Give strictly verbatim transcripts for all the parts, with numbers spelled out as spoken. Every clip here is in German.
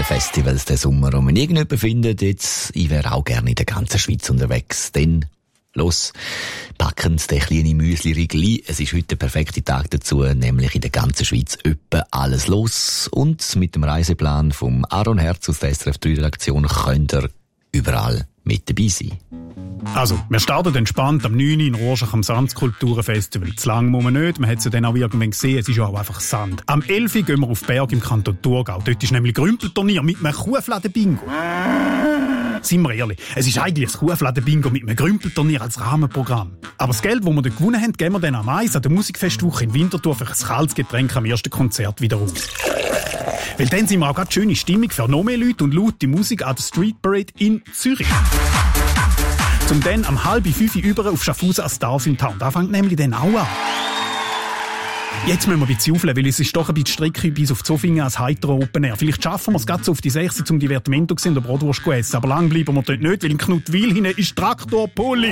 Festivals den Sommer. Und wenn irgendjemand findet, jetzt, ich wäre auch gerne in der ganzen Schweiz unterwegs, dann los, packen Sie den kleinen Müsli-Riegel ein. Es ist heute der perfekte Tag dazu, nämlich in der ganzen Schweiz öppe alles los. Und mit dem Reiseplan vom Aaron Herz aus der S R F drei Redaktion könnt ihr überall mit dabei sein. Also, wir starten entspannt am neunten in Rorschach am Sandskulpturenfestival. Zu lang muss man nicht, man hat es ja dann auch irgendwann gesehen, es ist ja auch einfach Sand. Am elften gehen wir auf Berg im Kanton Thurgau. Dort ist nämlich Grümpelturnier mit einem Kuhfladen-Bingo. Seien wir ehrlich, es ist eigentlich das Kuhfladen-Bingo mit einem Grümpelturnier als Rahmenprogramm. Aber das Geld, das wir dort gewonnen haben, geben wir dann am Eis an der Musikfestwoche in Winterthur für ein kaltes Getränk am ersten Konzert wieder aus. Weil dann sind wir auch gerade schöne Stimmung für noch mehr Leute und laute Musik an der Street Parade in Zürich. Zum dann am halben fünf über auf Schaffhausen als Stars in Town. Da fängt nämlich dann auch an. Jetzt müssen wir ein bisschen auflegen, weil es ist doch ein bisschen Strecke bis auf Zofingen als heiterer Open Air. Vielleicht schaffen wir es gerade so auf die sechs, um Divertimento zu der Bratwurst zu essen. Aber lang bleiben wir dort nicht, weil in Knutwil hinten ist Traktor-Pulling.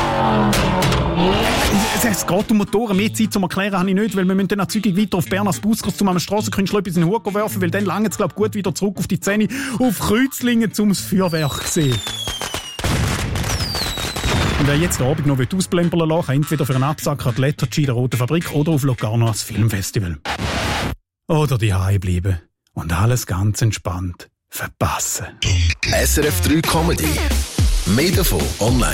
Es geht um Motoren. Mehr Zeit zum Erklären habe ich nicht, weil wir müssen dann auch zügig weiter auf Bern als Buskurs zum am Strassenkünstler etwas in den Hut werfen, weil dann lange es, glaube ich, gut wieder zurück auf die Zähne auf Kreuzlingen zum Feuerwerk sehen. Und wer jetzt den Abend noch ausplempern lassen will, kann entweder für einen Absacker an die Lettergy der Roten Fabrik oder auf Locarno als Filmfestival. Oder daheim bleiben und alles ganz entspannt verpassen. S R F drei Comedy. Mehr davon online.